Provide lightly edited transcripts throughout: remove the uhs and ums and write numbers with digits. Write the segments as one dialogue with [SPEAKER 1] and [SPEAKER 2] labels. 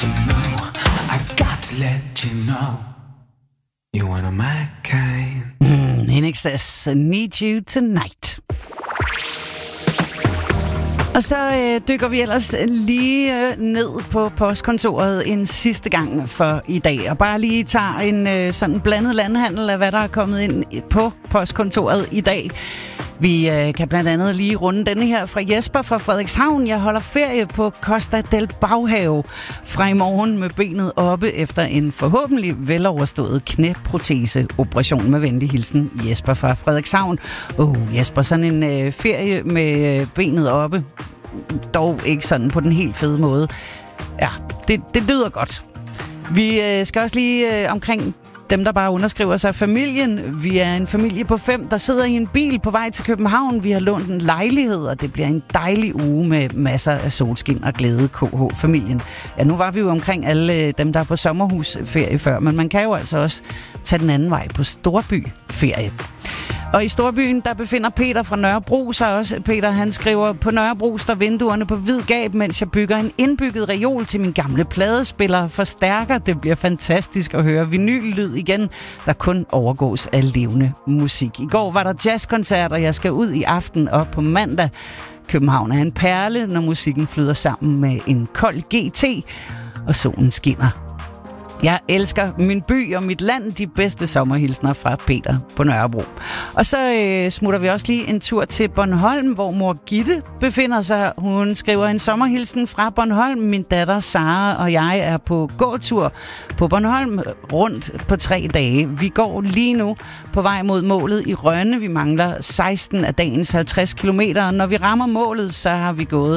[SPEAKER 1] you know, I've got to let you know, you're one of my kind.
[SPEAKER 2] In excess, Need You Tonight. Og så dykker vi ellers lige ned på postkontoret en sidste gang for i dag. Og bare lige tager en sådan blandet landhandel af, hvad der er kommet ind på postkontoret i dag. Vi kan blandt andet lige runde denne her fra Jesper fra Frederikshavn. Jeg holder ferie på Costa del Baghave fra i morgen med benet oppe efter en forhåbentlig veloverstået knæproteseoperation. Med venlig hilsen, Jesper fra Frederikshavn. Jesper, sådan en ferie med benet oppe. Dog ikke sådan på den helt fede måde. Ja, det lyder godt. Vi skal også lige omkring dem, der bare underskriver sig. Familien. Vi er en familie på 5, der sidder i en bil på vej til København. Vi har lånt en lejlighed, og det bliver en dejlig uge med masser af solskin og glæde. KH-familien. Ja, nu var vi jo omkring alle dem, der er på sommerhusferie før, men man kan jo altså også tage den anden vej på storbyferie. Og i storbyen, der befinder Peter fra Nørrebro sig også. Peter, han skriver, på Nørrebro står vinduerne på vid gab, mens jeg bygger en indbygget reol til min gamle pladespiller. Forstærker, det bliver fantastisk at høre vinyllyd igen, der kun overgås af levende musik. I går var der jazzkoncert, og jeg skal ud i aften og på mandag. København er en perle, når musikken flyder sammen med en kold GT, og solen skinner. Jeg elsker min by og mit land. De bedste sommerhilsner fra Peter på Nørrebro. Og så smutter vi også lige en tur til Bornholm, hvor mor Gitte befinder sig. Hun skriver en sommerhilsen fra Bornholm. Min datter Sara og jeg er på gåtur på Bornholm rundt på 3 dage. Vi går lige nu på vej mod målet i Rønne. Vi mangler 16 af dagens 50 kilometer. Når vi rammer målet, så har vi gået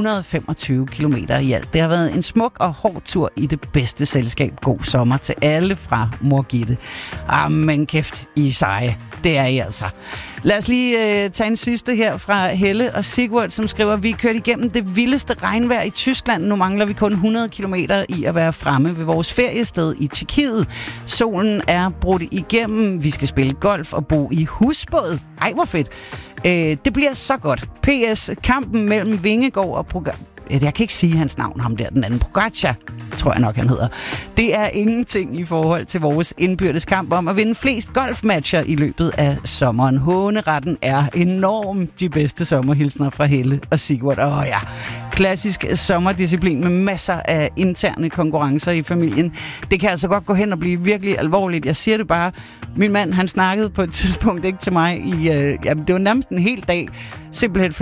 [SPEAKER 2] 125 kilometer i alt. Det har været en smuk og hård tur i det bedste selskab. God sommer til alle fra mor Gitte. Men kæft, I er seje. Det er I altså. Lad os lige tage en sidste her fra Helle og Sigurd, som skriver, vi kørt igennem det vildeste regnvejr i Tyskland. Nu mangler vi kun 100 kilometer i at være fremme ved vores feriested i Tjekkiet. Solen er brudt igennem. Vi skal spille golf og bo i husbåd. Ej, hvor fedt. Det bliver så godt. PS, kampen mellem Vingegaard og jeg kan ikke sige hans navn, ham der, den anden Pogačar, tror jeg nok, han hedder. Det er ingenting i forhold til vores indbyrdes kamp om at vinde flest golfmatcher i løbet af sommeren. Håneretten er enormt. De bedste sommerhilsner fra Helle og Sigurd. Ja, klassisk sommerdisciplin med masser af interne konkurrencer i familien. Det kan altså godt gå hen og blive virkelig alvorligt. Jeg siger det bare. Min mand, han snakkede på et tidspunkt ikke til mig det var nærmest en hel dag. Simpelthen